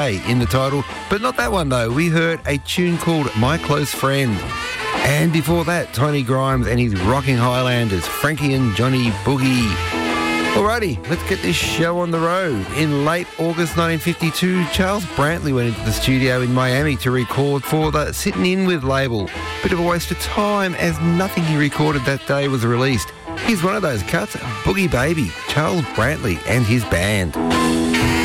in the title, but not that one though. We heard a tune called My Close Friend. And before that, Tony Grimes and his Rocking Highlanders, Frankie and Johnny Boogie. Alrighty, let's get this show on the road. In late August 1952, Charles Brantley went into the studio in Miami to record for the Sittin' In With label. Bit of a waste of time as nothing he recorded that day was released. Here's one of those cuts, Boogie Baby, Charles Brantley and his band.